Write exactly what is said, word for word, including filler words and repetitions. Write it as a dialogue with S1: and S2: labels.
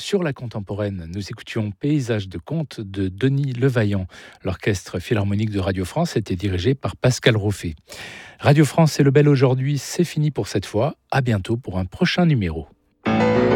S1: Sur la contemporaine, nous écoutions Paysage de conte de Denis Levaillant. L'orchestre philharmonique de Radio France était dirigé par Pascal Roffer. Radio France, c'est le bel aujourd'hui, c'est fini pour cette fois. À bientôt pour un prochain numéro.